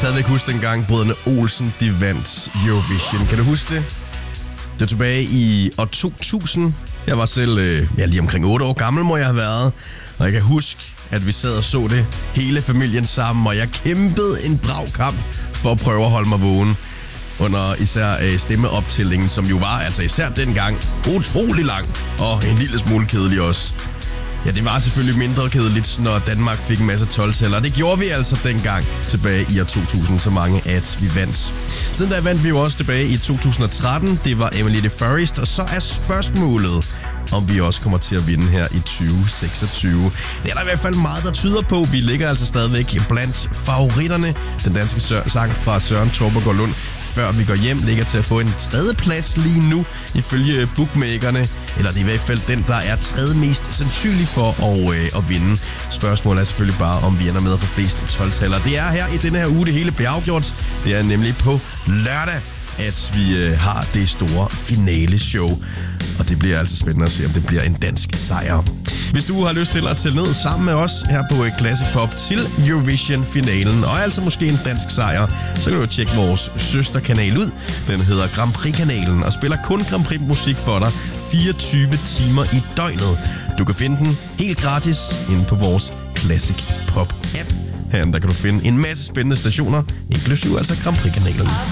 stadigvæk huske dengang brødrene Olsen, de vandt Eurovision. Kan du huske det? Det var tilbage i år 2000. Jeg var selv lige omkring 8 år gammel, må jeg have været. Og jeg kan huske, at vi sad og så det hele familien sammen, og jeg kæmpede en brav kamp for at prøve at holde mig vågen under især stemmeoptællingen, som jo var, altså især dengang, utrolig lang og en lille smule kedelig også. Ja, det var selvfølgelig mindre kedeligt, når Danmark fik en masse 12-tæller. Det gjorde vi altså dengang tilbage i år 2000, så mange at vi vandt. Siden da vandt vi jo også tilbage i 2013. Det var Emily de Forest, og så er spørgsmålet, om vi også kommer til at vinde her i 2026. Det er der i hvert fald meget, der tyder på. Vi ligger altså stadigvæk blandt favoritterne. Den danske sang fra Søren Torbergaard Lund, Før vi går hjem, ligger til at få en 3. plads lige nu, ifølge bookmakerne. Eller det er i hvert fald den, der er 3. mest sandsynlig for at vinde. Spørgsmålet er selvfølgelig bare, om vi ender med at få flest 12-taller. Det er her i denne her uge, det hele bliver afgjort. Det er nemlig på lørdag, at vi har det store finaleshow. Og det bliver altså spændende at se, om det bliver en dansk sejr. Hvis du har lyst til at tælle ned sammen med os her på Classic Pop til Eurovision-finalen, og altså måske en dansk sejr, så kan du tjekke vores søsterkanal ud. Den hedder Grand Prix-kanalen og spiller kun Grand Prix-musik for dig 24 timer i døgnet. Du kan finde den helt gratis inde på vores Classic Pop-app. Her der kan du finde en masse spændende stationer, inklusive altså Grand Prix-kanalen.